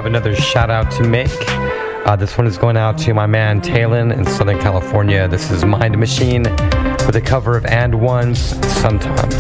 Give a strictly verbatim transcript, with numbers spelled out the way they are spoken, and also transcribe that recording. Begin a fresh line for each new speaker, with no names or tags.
have another shout out to make. Uh, this one is going out to my man Talon in Southern California. This is Mind Machine with a cover of And One's Sometimes.